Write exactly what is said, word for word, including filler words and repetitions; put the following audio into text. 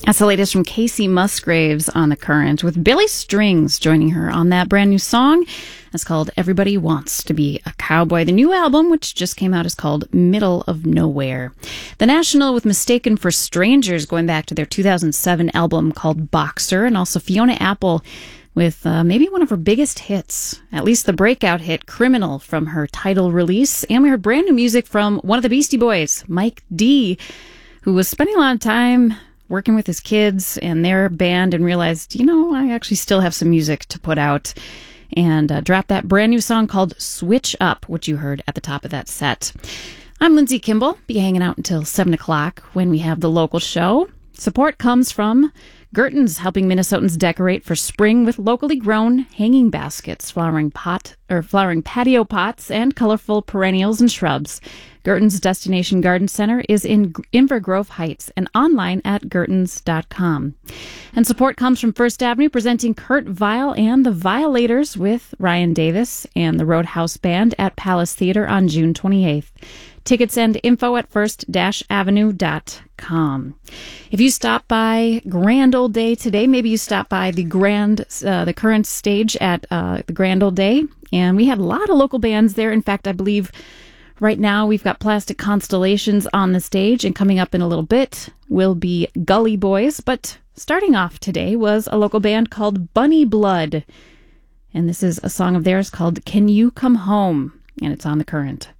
That's the latest from Casey Musgraves on The Current, with Billy Strings joining her on that brand new song. It's called Everybody Wants to Be a Cowboy. The new album, which just came out, is called Middle of Nowhere. The National with Mistaken for Strangers, going back to their two thousand seven album called Boxer, and also Fiona Apple with uh, maybe one of her biggest hits, at least the breakout hit, Criminal, from her title release. And we heard brand new music from one of the Beastie Boys, Mike D, who was spending a lot of time working with his kids and their band and realized, you know, I actually still have some music to put out, and uh, dropped that brand new song called Switch Up, which you heard at the top of that set. I'm Lindsay Kimball. Be hanging out until seven o'clock when we have the local show. Support comes from Gerton's, helping Minnesotans decorate for spring with locally grown hanging baskets, flowering pot or flowering patio pots, and colorful perennials and shrubs. Gerton's Destination Garden Center is in Inver Grove Heights and online at gertons dot com. And support comes from First Avenue, presenting Kurt Vile and the Violators with Ryan Davis and the Roadhouse Band at Palace Theater on June twenty-eighth. Tickets and info at first avenue dot com. If you stop by Grand Old Day today, maybe you stop by the Grand, uh, the Current stage at uh, the Grand Old Day, and we have a lot of local bands there. In fact, I believe right now we've got Plastic Constellations on the stage, and coming up in a little bit will be Gully Boys. But starting off today was a local band called Bunny Blood, and this is a song of theirs called Can You Come Home, and it's on The Current.